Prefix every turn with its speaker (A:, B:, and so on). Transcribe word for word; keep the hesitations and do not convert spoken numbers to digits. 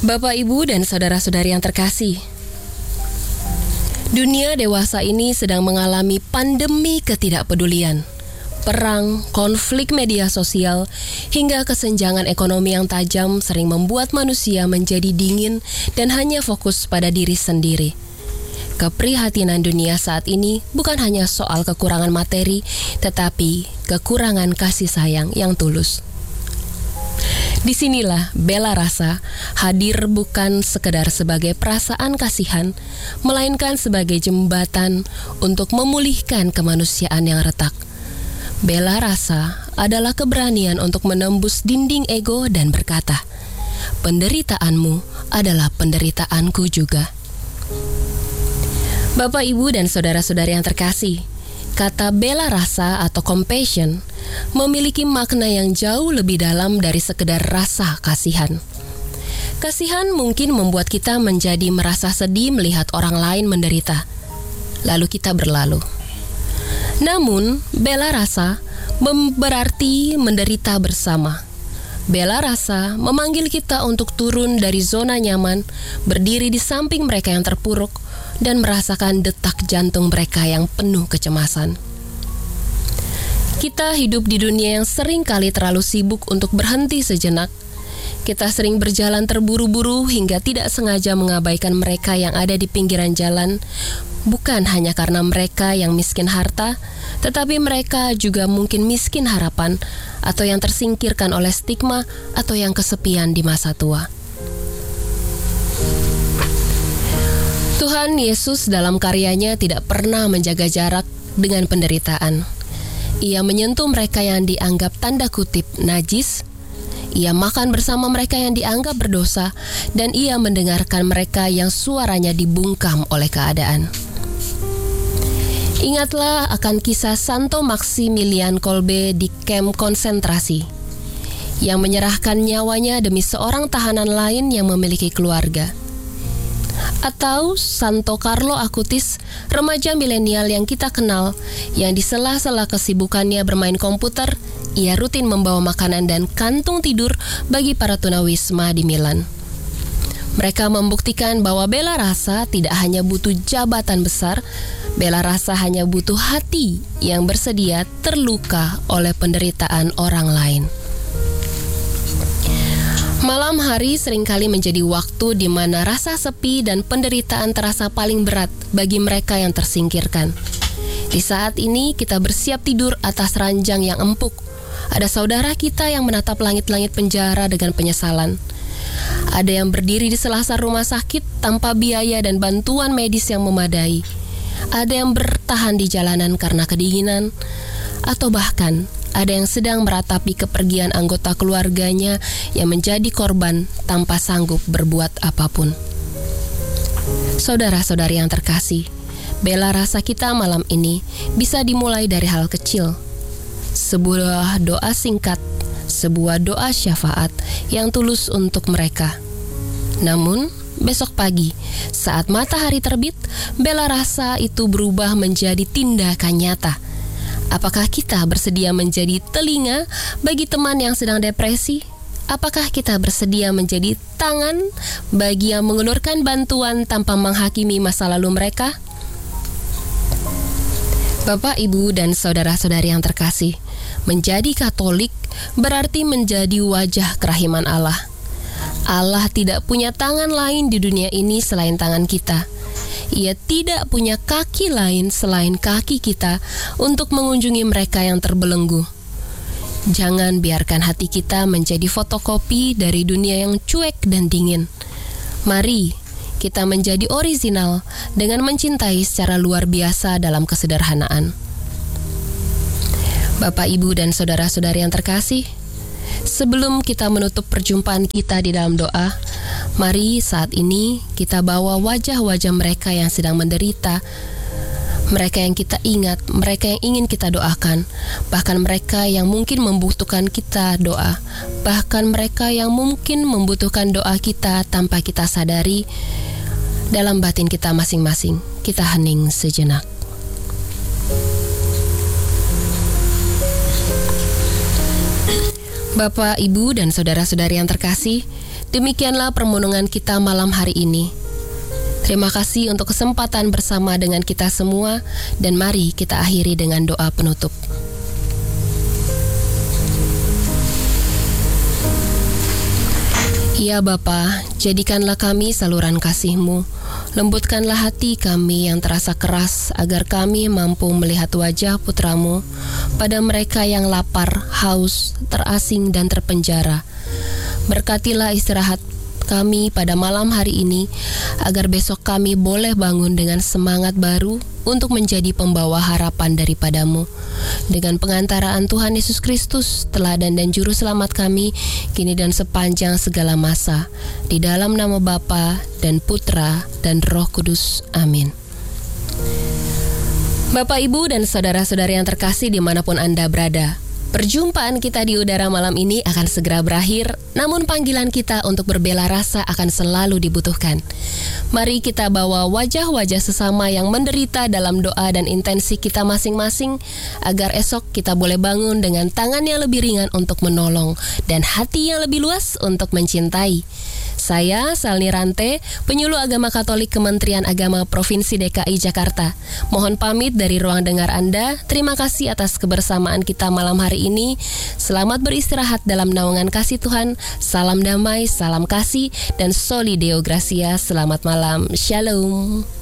A: Bapak, Ibu, dan saudara-saudari yang terkasih, dunia dewasa ini sedang mengalami pandemi ketidakpedulian, perang, konflik media sosial, hingga kesenjangan ekonomi yang tajam sering membuat manusia menjadi dingin dan hanya fokus pada diri sendiri. Keprihatinan dunia saat ini bukan hanya soal kekurangan materi, tetapi kekurangan kasih sayang yang tulus. Disinilah Bella Rasa hadir bukan sekedar sebagai perasaan kasihan, melainkan sebagai jembatan untuk memulihkan kemanusiaan yang retak. Bella Rasa adalah keberanian untuk menembus dinding ego dan berkata, "Penderitaanmu adalah penderitaanku juga." Bapak, Ibu, dan saudara-saudari yang terkasih, kata Bella Rasa atau compassion memiliki makna yang jauh lebih dalam dari sekedar rasa kasihan. Kasihan mungkin membuat kita menjadi merasa sedih melihat orang lain menderita, lalu kita berlalu. Namun, Bella Rasa berarti menderita bersama. Bella Rasa memanggil kita untuk turun dari zona nyaman, berdiri di samping mereka yang terpuruk, dan merasakan detak jantung mereka yang penuh kecemasan. Kita hidup di dunia yang sering kali terlalu sibuk untuk berhenti sejenak. Kita sering berjalan terburu-buru hingga tidak sengaja mengabaikan mereka yang ada di pinggiran jalan, bukan hanya karena mereka yang miskin harta, tetapi mereka juga mungkin miskin harapan, atau yang tersingkirkan oleh stigma, atau yang kesepian di masa tua. Tuhan Yesus dalam karyanya tidak pernah menjaga jarak dengan penderitaan. Ia menyentuh mereka yang dianggap tanda kutip najis. Ia makan bersama mereka yang dianggap berdosa, dan ia mendengarkan mereka yang suaranya dibungkam oleh keadaan. Ingatlah akan kisah Santo Maximilian Kolbe di kamp konsentrasi, yang menyerahkan nyawanya demi seorang tahanan lain yang memiliki keluarga. Atau Santo Carlo Acutis, remaja milenial yang kita kenal, yang di sela-sela kesibukannya bermain komputer, ia rutin membawa makanan dan kantung tidur bagi para tunawisma di Milan. Mereka membuktikan bahwa Bella Rasa tidak hanya butuh jabatan besar, Bella Rasa hanya butuh hati yang bersedia terluka oleh penderitaan orang lain. Malam hari seringkali menjadi waktu di mana rasa sepi dan penderitaan terasa paling berat bagi mereka yang tersingkirkan. Di saat ini kita bersiap tidur atas ranjang yang empuk. Ada saudara kita yang menatap langit-langit penjara dengan penyesalan. Ada yang berdiri di selasar rumah sakit tanpa biaya dan bantuan medis yang memadai. Ada yang bertahan di jalanan karena kedinginan, atau bahkan ada yang sedang meratapi kepergian anggota keluarganya yang menjadi korban tanpa sanggup berbuat apapun. Saudara-saudari yang terkasih, Bella Rasa kita malam ini bisa dimulai dari hal kecil. Sebuah doa singkat, sebuah doa syafaat yang tulus untuk mereka. Namun, besok pagi, saat matahari terbit, Bella Rasa itu berubah menjadi tindakan nyata. Apakah kita bersedia menjadi telinga bagi teman yang sedang depresi? Apakah kita bersedia menjadi tangan bagi yang mengulurkan bantuan tanpa menghakimi masa lalu mereka? Bapak, Ibu, dan saudara-saudari yang terkasih, menjadi Katolik berarti menjadi wajah kerahiman Allah. Allah tidak punya tangan lain di dunia ini selain tangan kita. Ia tidak punya kaki lain selain kaki kita untuk mengunjungi mereka yang terbelenggu. Jangan biarkan hati kita menjadi fotokopi dari dunia yang cuek dan dingin. Mari kita menjadi orisinal dengan mencintai secara luar biasa dalam kesederhanaan. Bapak, Ibu, dan saudara-saudari yang terkasih, sebelum kita menutup perjumpaan kita di dalam doa, mari saat ini kita bawa wajah-wajah mereka yang sedang menderita, mereka yang kita ingat, mereka yang ingin kita doakan, bahkan mereka yang mungkin membutuhkan kita doa, bahkan mereka yang mungkin membutuhkan doa kita tanpa kita sadari. Dalam batin kita masing-masing, kita hening sejenak. Bapak, Ibu, dan saudara-saudari yang terkasih, demikianlah permohonan kita malam hari ini. Terima kasih untuk kesempatan bersama dengan kita semua, dan mari kita akhiri dengan doa penutup. Ya Bapa, jadikanlah kami saluran kasih-Mu. Lembutkanlah hati kami yang terasa keras, agar kami mampu melihat wajah Putra-Mu pada mereka yang lapar, haus, terasing, dan terpenjara. Berkatilah istirahat kami pada malam hari ini, agar besok kami boleh bangun dengan semangat baru untuk menjadi pembawa harapan daripada-Mu. Dengan pengantaraan Tuhan Yesus Kristus, teladan dan juru selamat kami, kini dan sepanjang segala masa, di dalam nama Bapa dan Putra dan Roh Kudus. Amin. Bapak, Ibu, dan saudara-saudari yang terkasih dimanapun Anda berada, perjumpaan kita di udara malam ini akan segera berakhir, namun panggilan kita untuk berbela rasa akan selalu dibutuhkan. Mari kita bawa wajah-wajah sesama yang menderita dalam doa dan intensi kita masing-masing, agar esok kita boleh bangun dengan tangan yang lebih ringan untuk menolong dan hati yang lebih luas untuk mencintai. Saya, Salni Rante, penyuluh agama Katolik Kementerian Agama Provinsi D K I Jakarta. Mohon pamit dari ruang dengar Anda. Terima kasih atas kebersamaan kita malam hari ini. Selamat beristirahat dalam naungan kasih Tuhan. Salam damai, salam kasih, dan Soli Deo Gracia. Selamat malam. Shalom.